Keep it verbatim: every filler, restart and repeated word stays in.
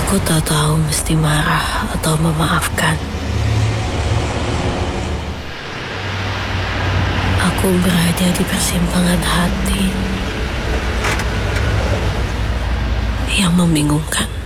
Aku tak tahu mesti marah atau memaafkan. Aku berada di persimpangan hati yang membingungkan.